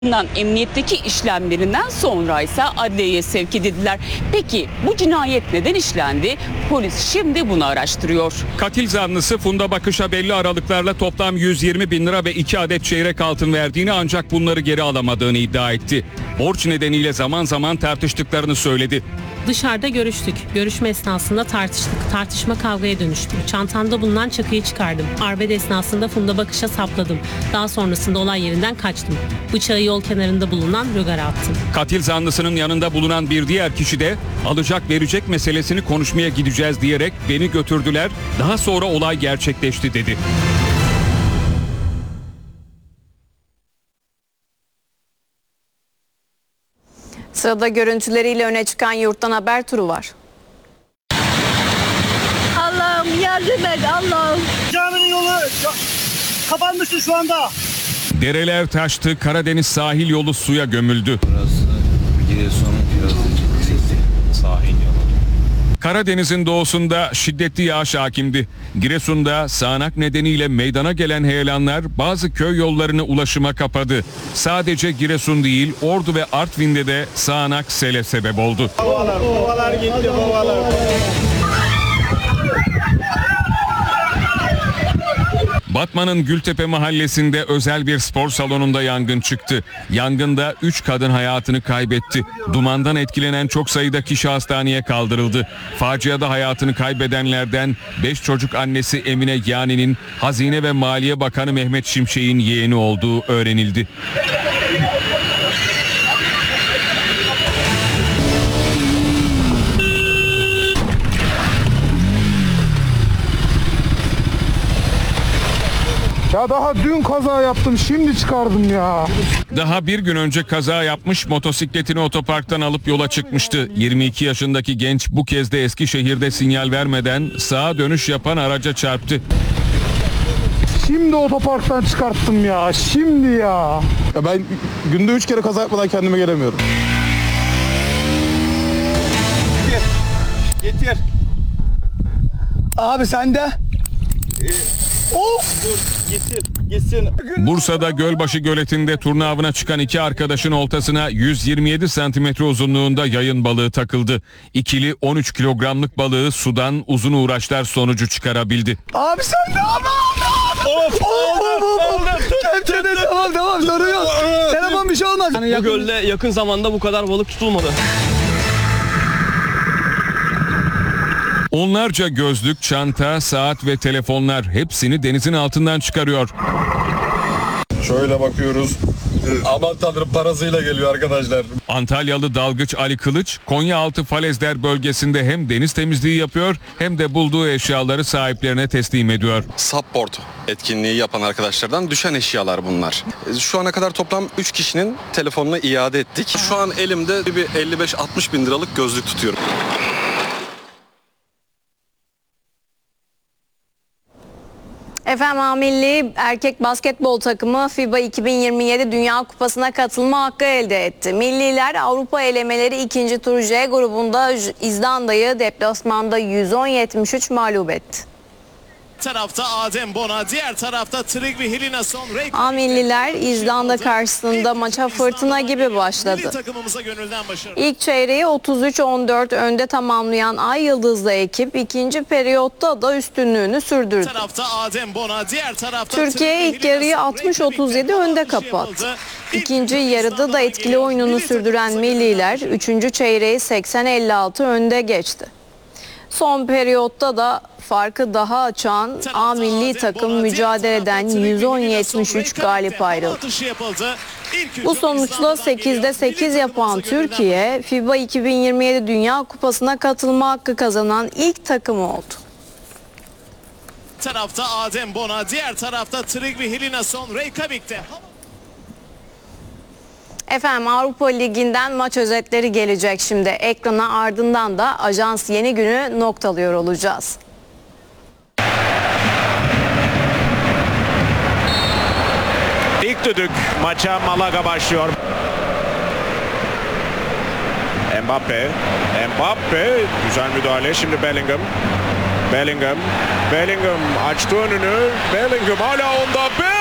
Emniyetteki işlemlerinden sonra ise adliyeye sevk edildiler. Peki bu cinayet neden işlendi? Polis şimdi bunu araştırıyor. Katil zanlısı Funda Bakış'a belli aralıklarla toplam 120 bin lira ve 2 adet çeyrek altın verdiğini ancak bunları geri alamadığını iddia etti. Borç nedeniyle zaman zaman tartıştıklarını söyledi. Dışarıda görüştük. Görüşme esnasında tartıştık. Tartışma kavgaya dönüştü. Çantamda bulunan çakıyı çıkardım. Arbede esnasında Funda Bakış'a sapladım. Daha sonrasında olay yerinden kaçtım. Bıçağı yol kenarında bulunan rögara attım. Katil zanlısının yanında bulunan bir diğer kişi de alacak verecek meselesini konuşmaya gideceğiz diyerek beni götürdüler. Daha sonra olay gerçekleşti dedi. Sırada görüntüleriyle öne çıkan Yurttan Haber turu var. Allah'ım yardım et Allah'ım. Caminin yolu kapanmıştı şu anda. Dereler taştı, Karadeniz sahil yolu suya gömüldü. Burası Giresun'un sahil yolu. Karadeniz'in doğusunda şiddetli yağış hakimdi. Giresun'da sağanak nedeniyle meydana gelen heyelanlar bazı köy yollarını ulaşıma kapadı. Sadece Giresun değil, Ordu ve Artvin'de de sağanak sele sebep oldu. Babalar gitti babalar. Batman'ın Gültepe mahallesinde özel bir spor salonunda yangın çıktı. Yangında 3 kadın hayatını kaybetti. Dumandan etkilenen çok sayıda kişi hastaneye kaldırıldı. Faciada hayatını kaybedenlerden 5 çocuk annesi Emine Yani'nin Hazine ve Maliye Bakanı Mehmet Şimşek'in yeğeni olduğu öğrenildi. Ya daha dün kaza yaptım, şimdi çıkardım ya. Daha bir gün önce kaza yapmış, motosikletini otoparktan alıp yola çıkmıştı. 22 yaşındaki genç bu kez de Eskişehir'de sinyal vermeden sağa dönüş yapan araca çarptı. Şimdi otoparktan çıkarttım ya, şimdi ya. Ya ben günde 3 kere kaza yapmadan kendime gelemiyorum. Getir. Abi sen de. Of! Dur gitsin. Bursa'da Gölbaşı Göleti'nde turna avına çıkan iki arkadaşın oltasına 127 santimetre uzunluğunda yayın balığı takıldı. İkili 13 kilogramlık balığı sudan uzun uğraşlar sonucu çıkarabildi. Abi sen de abi. Of! Tamam sorun yok. Telefon bir şey olmaz. Bu gölde yakın zamanda bu kadar balık tutulmadı. Onlarca gözlük, çanta, saat ve telefonlar hepsini denizin altından çıkarıyor. Şöyle bakıyoruz. Aman tanrım parasıyla geliyor arkadaşlar. Antalyalı dalgıç Ali Kılıç, Konyaaltı Falezler bölgesinde hem deniz temizliği yapıyor hem de bulduğu eşyaları sahiplerine teslim ediyor. Subboard etkinliği yapan arkadaşlardan düşen eşyalar bunlar. Şu ana kadar toplam 3 kişinin telefonunu iade ettik. Şu an elimde bir 55-60 bin liralık gözlük tutuyorum. Efendim, milli erkek basketbol takımı FIBA 2027 Dünya Kupası'na katılma hakkı elde etti. Milliler Avrupa elemeleri 2. tur J grubunda İzlanda'yı deplasmanda 110-73 mağlup etti. Tarafta Adem Bona, diğer tarafta Tryggvi Hilinason. Milliler İzlanda karşısında maça fırtına gibi başladı. İlk çeyreği 33-14 önde tamamlayan Ay Yıldızlı ekip ikinci periyotta da üstünlüğünü sürdürdü. Türkiye ilk yarıyı 60-37 önde kapattı. İkinci yarıda da etkili oyununu sürdüren milliler 3. çeyreği 80-56 önde geçti. Son periyotta da farkı daha açan A milli takım mücadeleden 110-73 galip ayrıldı. Bu sonuçla 8'de 8 yapan Türkiye, FIBA 2027 Dünya Kupası'na katılma hakkı kazanan ilk takım oldu. Tarafta Adem Bona, diğer tarafta Tryggvi Hilinason Reykjavik'te. Efendim, Avrupa Ligi'nden maç özetleri gelecek şimdi ekrana, ardından da Ajans Yeni Günü noktalıyor olacağız. İlk düdük maça Malaga başlıyor. Mbappe güzel müdahale, şimdi Bellingham açtı önünü, Bellingham hala onda,